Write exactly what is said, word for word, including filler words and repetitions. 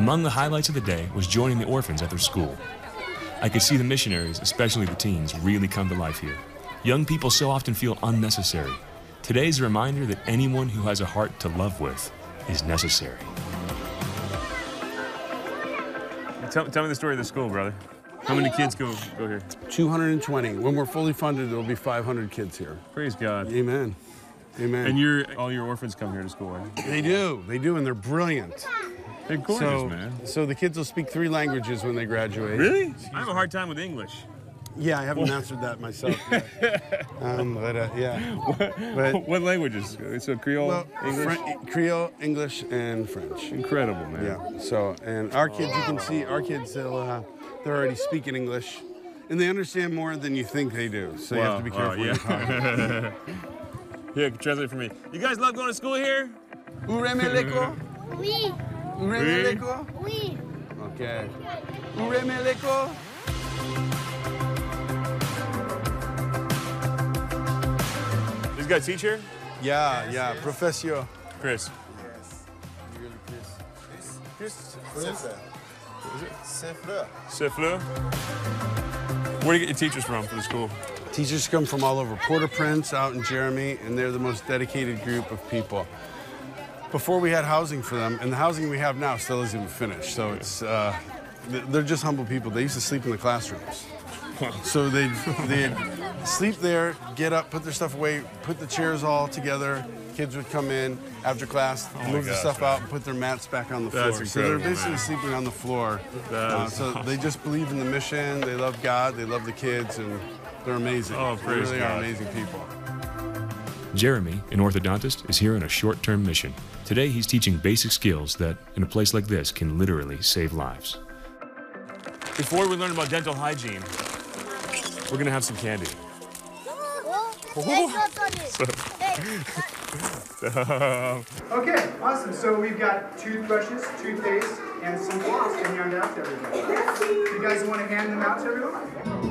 Among the highlights of the day was joining the orphans at their school. I could see the missionaries, especially the teens, really come to life here. Young people so often feel unnecessary. Today's a reminder that anyone who has a heart to love with is necessary. Tell, tell me the story of the school, brother. How many kids go, go here? two hundred twenty. When we're fully funded, there'll be five hundred kids here. Praise God. Amen. Amen. And you're, all your orphans come here to school, right? They do. They do, and they're brilliant. They're gorgeous, so, man. So the kids will speak three languages when they graduate. Really? I have a hard time with English. Yeah, I haven't mastered that myself yet. um, but uh, yeah. What, but, what languages? So Creole, well, English? Fr Creole, English, and French. Incredible, man. Yeah. So, and our kids, you can see, our kids, they'll, uh, they're already speaking English, and they understand more than you think they do. So wow. You have to be careful. Wow, yeah. Here, translate for me. You guys love going to school here? Uremeleko? Oui. Uremeleko? Oui. Okay. Uremeleko? This guy teacher? Yeah, yes, yeah. Yes. Professor. Chris. Yes. Really, Chris. Chris? Chris. Saint-Fleur. Saint-Fleur? Where do you get your teachers from for the school? Teachers come from all over Port-au-Prince, out in Jeremy, and they're the most dedicated group of people. Before we had housing for them, and the housing we have now still isn't even finished, so it's, uh, they're just humble people. They used to sleep in the classrooms. So they'd, they'd sleep there, get up, put their stuff away, put the chairs all together. Kids would come in after class, oh move the gosh, stuff man. out, and put their mats back on the That's floor. So they're basically man. sleeping on the floor. Uh, so awesome. they just believe in the mission, they love God, they love the kids, and they're amazing. Oh, they praise really God. are amazing people. Jeremy, an orthodontist, is here on a short-term mission. Today, he's teaching basic skills that, in a place like this, can literally save lives. Before we learn about dental hygiene, we're gonna have some candy. Okay, awesome. So we've got toothbrushes, toothpaste, and some floss to hand out to everybody. You guys want to hand them out to everyone?